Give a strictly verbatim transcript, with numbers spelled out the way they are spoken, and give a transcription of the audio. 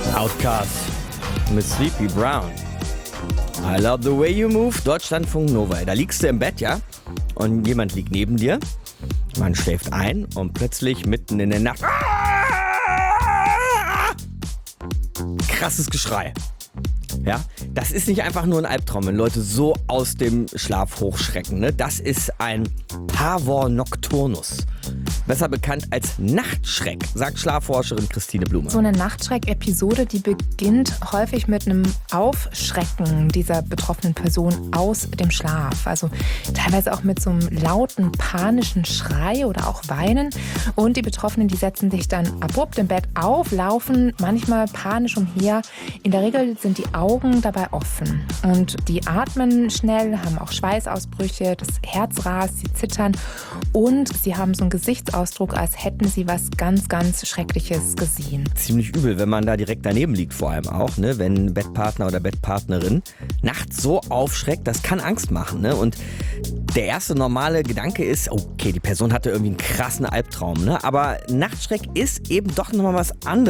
Outcast mit Sleepy Brown. I love the way you move. Deutschlandfunk Nova. Da liegst du im Bett, ja? Und jemand liegt neben dir. Man schläft ein und plötzlich mitten in der Nacht. Krasses Geschrei. Ja, das ist nicht einfach nur ein Albtraum, wenn Leute so aus dem Schlaf hochschrecken. Ne? Das ist ein Pavor Nocturnus. Besser bekannt als Nachtschreck, sagt Schlafforscherin Christine Blume. So eine Nachtschreck-Episode, die beginnt häufig mit einem Aufschrecken dieser betroffenen Person aus dem Schlaf. Also teilweise auch mit so einem lauten, panischen Schrei oder auch Weinen. Und die Betroffenen, die setzen sich dann abrupt im Bett auf, laufen manchmal panisch umher. In der Regel sind die Augen dabei offen. Und die atmen schnell, haben auch Schweißausbrüche, das Herz rast, sie zittern. Und sie haben so einen Gesichtsausdruck, als hätten sie was ganz, ganz Schreckliches gesehen. Ziemlich übel, wenn man da direkt daneben liegt, vor allem auch, ne? Wenn Bettpartner oder Bettpartnerin nachts so aufschreckt, das kann Angst machen. Ne? Und der erste normale Gedanke ist, okay, die Person hatte irgendwie einen krassen Albtraum. Ne? Aber Nachtschreck ist eben doch nochmal was anderes.